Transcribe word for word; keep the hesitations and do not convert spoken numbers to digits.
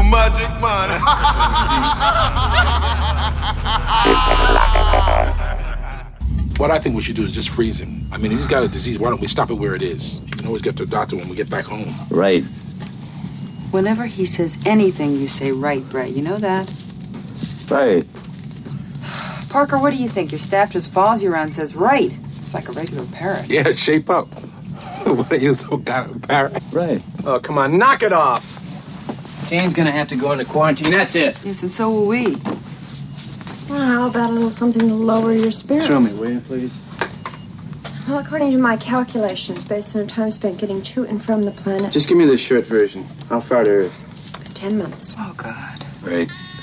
magic man. What I think we should do is just freeze him. I mean, if he's got a disease, why don't we stop it where it is? You can always get to the doctor when we get back home. Right. Whenever he says anything, you say right, Bray. You know that? Right. Parker, what do you think? Your staff just follows you around and says right. It's like a regular parrot. Yeah, shape up. What are you, some kind of parrot? Right. Oh, come on, knock it off. Jane's gonna have to go into quarantine, that's it. Yes, and so will we. Well, how about a little something to lower your spirits? Throw me, will you, please? Well, according to my calculations, based on time spent getting to and from the planet... Just give me the short version. How far to Earth? Ten months. Oh, God. Right.